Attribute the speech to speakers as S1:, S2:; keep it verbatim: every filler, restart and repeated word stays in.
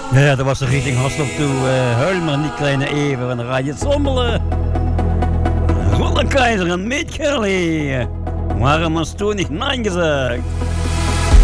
S1: Ja, dat was de richting Hasselt toe. Uh, huil maar niet, kleine Even, want dan ga je sommelen. Rolle Keizer en Meetkerlie. Waarom hast du nicht Nein gesagt?